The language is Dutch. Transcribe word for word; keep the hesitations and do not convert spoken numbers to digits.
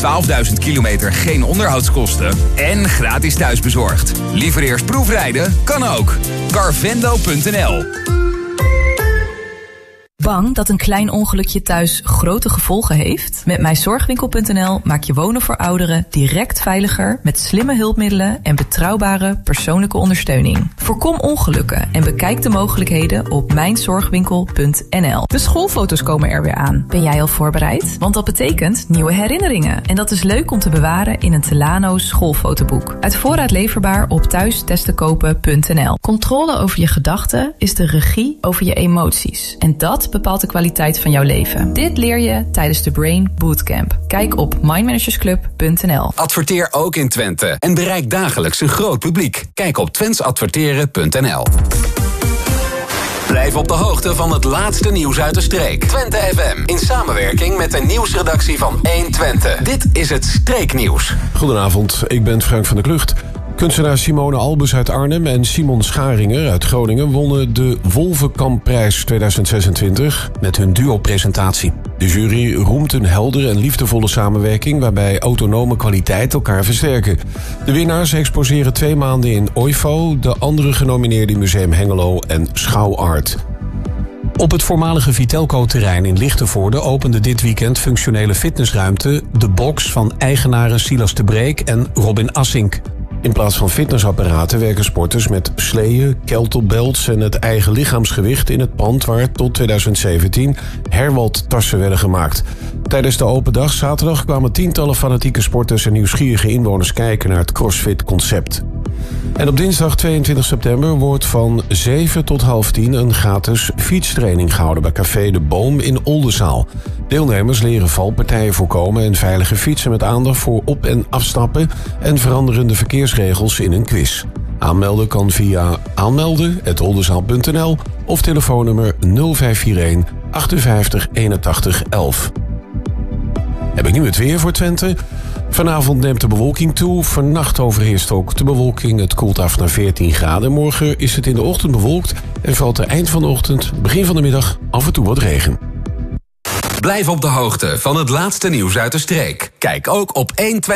twaalfduizend kilometer geen onderhoudskosten en gratis thuisbezorgd. Liever eerst proefrijden? Kan ook. Carvendo punt n l. Bang dat een klein ongelukje thuis grote gevolgen heeft? Met mijzorgwinkel punt n l maak je wonen voor ouderen direct veiliger met slimme hulpmiddelen en betrouwbare persoonlijke ondersteuning. Voorkom ongelukken en bekijk de mogelijkheden op mijnzorgwinkel punt n l. De schoolfoto's komen er weer aan. Ben jij al voorbereid? Want dat betekent nieuwe herinneringen. En dat is leuk om te bewaren in een Telano schoolfotoboek. Uit voorraad leverbaar op thuistestenkopen punt n l. Controle over je gedachten is de regie over je emoties. En dat bepaalt de kwaliteit van jouw leven. Dit leer je tijdens de Brain Bootcamp. Kijk op mindmanagersclub punt n l. Adverteer ook in Twente en bereik dagelijks een groot publiek. Kijk op twents adverteren punt n l. Blijf op de hoogte van het laatste nieuws uit de streek. Twente F M in samenwerking met de nieuwsredactie van één Twente. Dit is het Streeknieuws. Goedenavond, ik ben Frank van der Klucht. Kunstenaar Simone Albus uit Arnhem en Simon Scharinger uit Groningen wonnen de Wolvenkampprijs tweeduizend zesentwintig met hun duo-presentatie. De jury roemt een heldere en liefdevolle samenwerking waarbij autonome kwaliteit elkaar versterken. De winnaars exposeren twee maanden in OIFO, de andere genomineerden in Museum Hengelo en Schouwart. Op het voormalige Vitelco-terrein in Lichtenvoorde opende dit weekend functionele fitnessruimte De Box van eigenaren Silas de Breek en Robin Assink. In plaats van fitnessapparaten werken sporters met sleeën, kettlebells en het eigen lichaamsgewicht in het pand waar tot tweeduizend zeventien Herwald-tassen werden gemaakt. Tijdens de open dag zaterdag kwamen tientallen fanatieke sporters en nieuwsgierige inwoners kijken naar het CrossFit-concept. En op dinsdag tweeëntwintig september wordt van zeven tot half tien een gratis fietstraining gehouden bij Café De Boom in Oldenzaal. Deelnemers leren valpartijen voorkomen en veilige fietsen met aandacht voor op- en afstappen en veranderende verkeersregels in een quiz. Aanmelden kan via aanmelden apenstaartje oldenzaal punt n l of telefoonnummer nul vijf vier een achtenvijftig eenentachtig elf. Heb ik nu het weer voor Twente? Vanavond neemt de bewolking toe. Vannacht overheerst ook de bewolking. Het koelt af naar veertien graden. Morgen is het in de ochtend bewolkt en valt er eind van de ochtend, begin van de middag af en toe wat regen. Blijf op de hoogte van het laatste nieuws uit de streek. Kijk ook op één